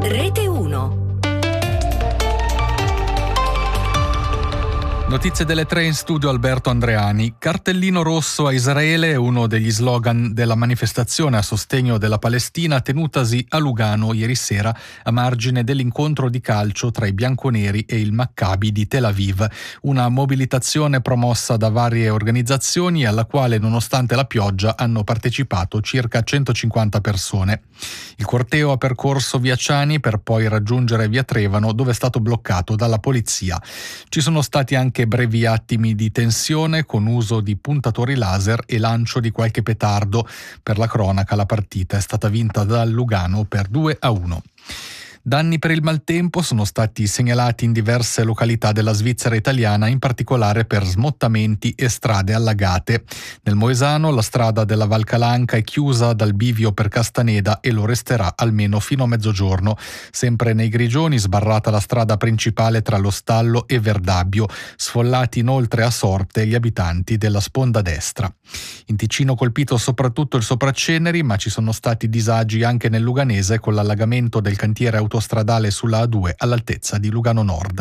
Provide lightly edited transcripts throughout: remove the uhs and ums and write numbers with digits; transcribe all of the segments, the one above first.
Rete 1. Notizie delle 3 in studio Alberto Andreani. Cartellino rosso a Israele è uno degli slogan della manifestazione a sostegno della Palestina tenutasi a Lugano ieri sera a margine dell'incontro di calcio tra i bianconeri e il Maccabi di Tel Aviv. Una mobilitazione promossa da varie organizzazioni alla quale, nonostante la pioggia, hanno partecipato circa 150 persone. Il corteo ha percorso via Ciani per poi raggiungere via Trevano, dove è stato bloccato dalla polizia. Ci sono stati anche brevi attimi di tensione con uso di puntatori laser e lancio di qualche petardo. Per la cronaca la partita è stata vinta dal Lugano per 2-1. Danni per il maltempo sono stati segnalati in diverse località della Svizzera italiana, in particolare per smottamenti e strade allagate. Nel Moesano la strada della Val Calanca è chiusa dal bivio per Castaneda e lo resterà almeno fino a mezzogiorno. Sempre nei Grigioni sbarrata la strada principale tra lo Stallo e Verdabbio, sfollati inoltre a sorte gli abitanti della sponda destra. In Ticino colpito soprattutto il Sopraceneri, ma ci sono stati disagi anche nel Luganese con l'allagamento del cantiere autostradale sulla A2 all'altezza di Lugano Nord.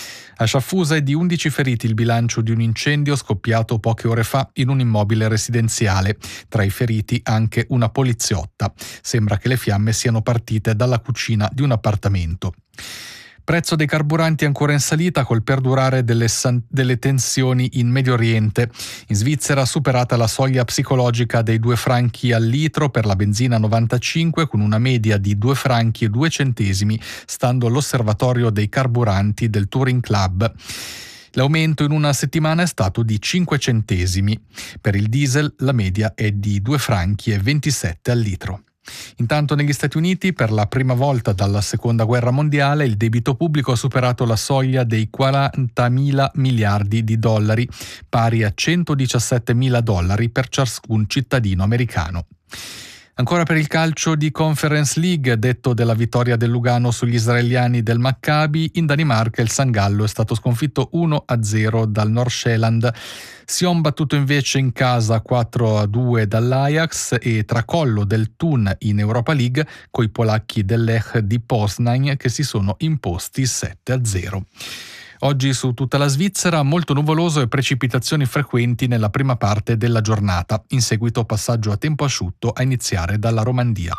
A Sciaffusa è di 11 feriti il bilancio di un incendio scoppiato poche ore fa in un immobile residenziale. Tra i feriti anche una poliziotta. Sembra che le fiamme siano partite dalla cucina di un appartamento. Prezzo dei carburanti ancora in salita col perdurare delle tensioni in Medio Oriente. In Svizzera superata la soglia psicologica dei 2 franchi al litro per la benzina 95 con una media di 2 franchi e 2 centesimi stando all'osservatorio dei carburanti del Touring Club. L'aumento in una settimana è stato di 5 centesimi. Per il diesel la media è di 2 franchi e 27 al litro. Intanto negli Stati Uniti, per la prima volta dalla Seconda Guerra Mondiale, il debito pubblico ha superato la soglia dei 40.000 miliardi di dollari, pari a 117.000 dollari per ciascun cittadino americano. Ancora per il calcio di Conference League, detto della vittoria del Lugano sugli israeliani del Maccabi, in Danimarca il San Gallo è stato sconfitto 1-0 dal Nordsjælland. Sion battuto invece in casa 4-2 dall'Ajax e tracollo del Thun in Europa League coi polacchi del Lech di Poznań che si sono imposti 7-0. Oggi su tutta la Svizzera molto nuvoloso e precipitazioni frequenti nella prima parte della giornata. In seguito passaggio a tempo asciutto a iniziare dalla Romandia.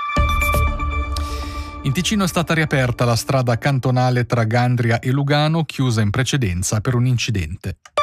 In Ticino è stata riaperta la strada cantonale tra Gandria e Lugano, chiusa in precedenza per un incidente.